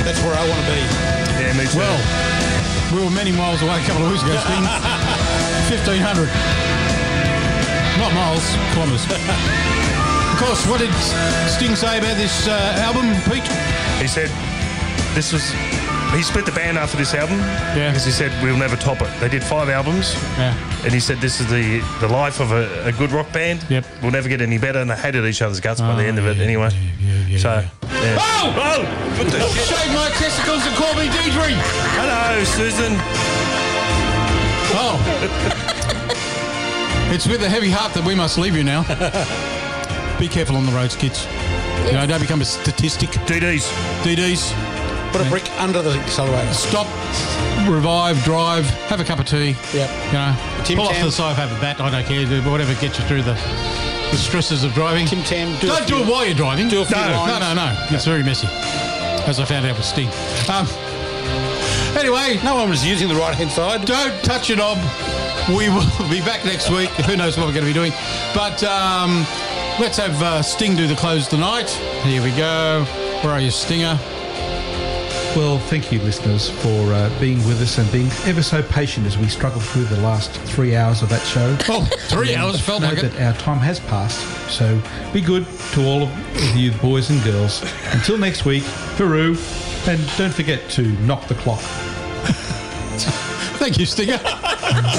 That's where I want to be. Yeah, me too. Well, we were many miles away a couple of weeks ago, Sting. 1,500. Not miles, kilometres. Of course, what did Sting say about this album, Pete? He said he split the band after this album. Yeah. Because he said we'll never top it. They did 5 albums. Yeah. And he said this is the life of a good rock band. Yep. We'll never get any better, and they hated each other's guts by the end of it anyway. Yeah. Oh! What the shit? Shave my testicles and call me Deidre! Hello, Susan. Oh. It's with a heavy heart that we must leave you now. Be careful on the roads, kids. You know, don't become a statistic. DDs. Put a brick under the accelerator. Stop, revive, drive, have a cup of tea. Yep. You know, Tim pull off Tam. the side, have a bat, I don't care, do whatever gets you through the stresses of driving. Tim Tam, Don't do it while you're driving. Do a few lines. No. It's very messy, as I found out with Sting. Anyway, No one was using the right-hand side. don't touch your knob. We will be back next week. Who knows what we're going to be doing. But let's have Sting do the close tonight. Here we go. Where are you, Stinger? Well, thank you, listeners, for being with us and being ever so patient as we struggle through the last 3 hours of that show. Oh, 3 hours felt Know like it. that our time has passed, so be good to all of you boys and girls. Until next week, hooroo, and don't forget to knock the clock. Thank you, Stinger.